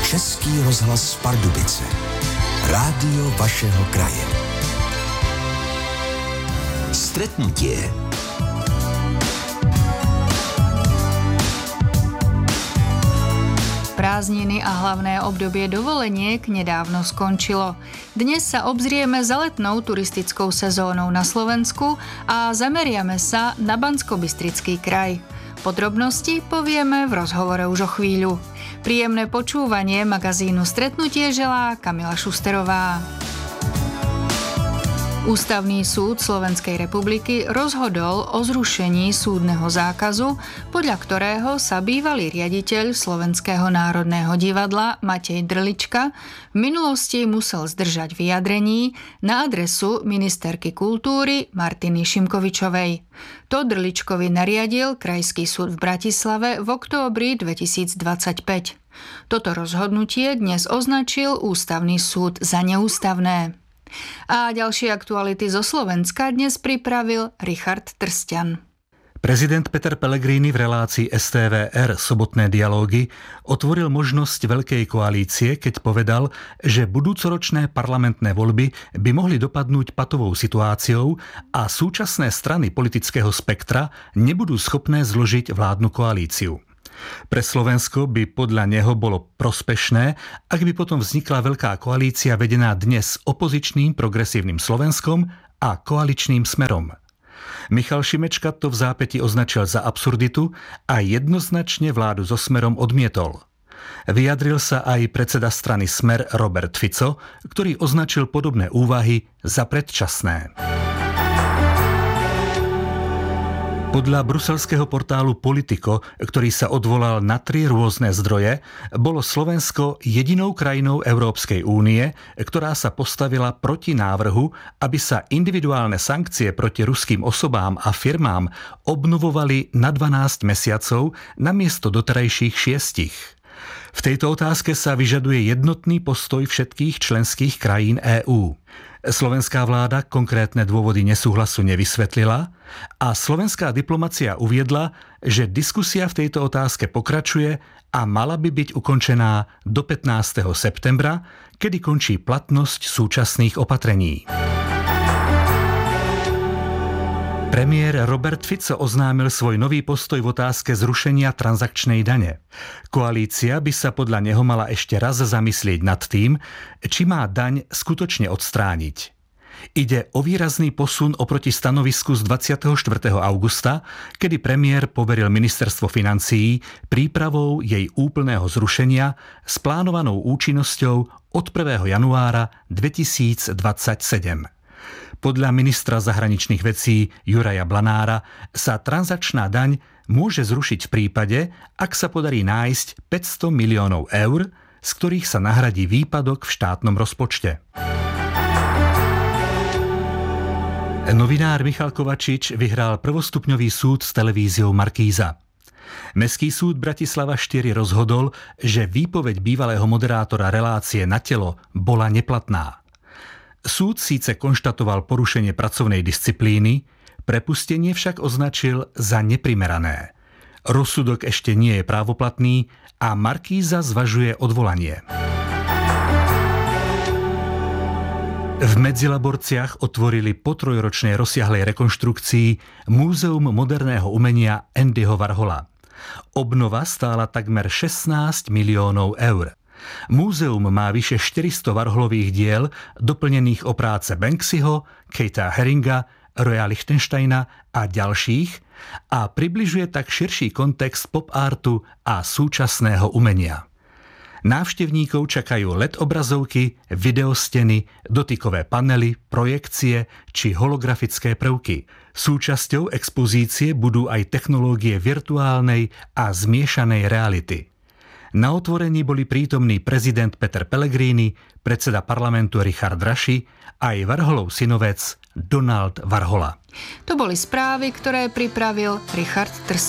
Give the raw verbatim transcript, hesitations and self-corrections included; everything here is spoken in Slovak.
Český rozhlas Pardubice. Rádio vašeho kraje. Stretnutie. Prázdniny a hlavné obdobie dovoleniek nedávno skončilo. Dnes sa obzrieme za letnou turistickou sezónou na Slovensku a zameriame sa na Banskobystrický kraj. Podrobnosti povieme v rozhovore už o chvíľu. Príjemné počúvanie magazínu Stretnutie želá Kamila Šusterová. Ústavný súd Slovenskej republiky rozhodol o zrušení súdneho zákazu, podľa ktorého sa bývalý riaditeľ Slovenského národného divadla Matej Drlička v minulosti musel zdržať vyjadrení na adresu ministerky kultúry Martiny Šimkovičovej. To Drličkovi nariadil Krajský súd v Bratislave v októbri dvetisícdvadsaťpäť. Toto rozhodnutie dnes označil Ústavný súd za neústavné. A ďalšie aktuality zo Slovenska dnes pripravil Richard Trsťan. Prezident Peter Pellegrini v relácii es té vé er Sobotné dialógy otvoril možnosť veľkej koalície, keď povedal, že budúcoročné parlamentné voľby by mohli dopadnúť patovou situáciou a súčasné strany politického spektra nebudú schopné zložiť vládnu koalíciu. Pre Slovensko by podľa neho bolo prospešné, ak by potom vznikla veľká koalícia vedená dnes opozičným Progresívnym Slovenskom a koaličným Smerom. Michal Šimečka to v zápäti označil za absurditu a jednoznačne vládu so Smerom odmietol. Vyjadril sa aj predseda strany Smer Robert Fico, ktorý označil podobné úvahy za predčasné. Podľa bruselského portálu Politico, ktorý sa odvolal na tri rôzne zdroje, bolo Slovensko jedinou krajinou Európskej únie, ktorá sa postavila proti návrhu, aby sa individuálne sankcie proti ruským osobám a firmám obnovovali na dvanásť mesiacov namiesto doterajších šiestich. V tejto otázke sa vyžaduje jednotný postoj všetkých členských krajín EÚ. Slovenská vláda konkrétne dôvody nesúhlasu nevysvetlila a slovenská diplomacia uviedla, že diskusia v tejto otázke pokračuje a mala by byť ukončená do pätnásteho septembra, kedy končí platnosť súčasných opatrení. Premiér Robert Fico oznámil svoj nový postoj v otázke zrušenia transakčnej dane. Koalícia by sa podľa neho mala ešte raz zamyslieť nad tým, či má daň skutočne odstrániť. Ide o výrazný posun oproti stanovisku z dvadsiateho štvrtého augusta, kedy premiér poveril ministerstvo financií prípravou jej úplného zrušenia s plánovanou účinnosťou od prvého januára dvetisícdvadsaťsedem. Podľa ministra zahraničných vecí Juraja Blanára sa transakčná daň môže zrušiť v prípade, ak sa podarí nájsť päťsto miliónov eur, z ktorých sa nahradí výpadok v štátnom rozpočte. Novinár Michal Kovačič vyhral prvostupňový súd s televíziou Markíza. Mestský súd Bratislava štyri rozhodol, že výpoveď bývalého moderátora relácie Na telo bola neplatná. Súd síce konštatoval porušenie pracovnej disciplíny, prepustenie však označil za neprimerané. Rozsudok ešte nie je právoplatný a Markíza zvažuje odvolanie. V Medzilaborciach otvorili po trojročnej rozsiahlej rekonštrukcii Múzeum moderného umenia Andyho Warhola. Obnova stála takmer šestnásť miliónov eur. Múzeum má vyše štyristo Warholových diel, doplnených o práce Banksyho, Keita Haringa, Roya Lichtensteina a ďalších a približuje tak širší kontext pop artu a súčasného umenia. Návštevníkov čakajú el é dé obrazovky, videosteny, dotykové panely, projekcie či holografické prvky. Súčasťou expozície budú aj technológie virtuálnej a zmiešanej reality. Na otvorení boli prítomní prezident Peter Pellegrini, predseda parlamentu Richard Raši a aj Warholov synovec Donald Warhola. To boli správy, ktoré pripravil Richard Trs.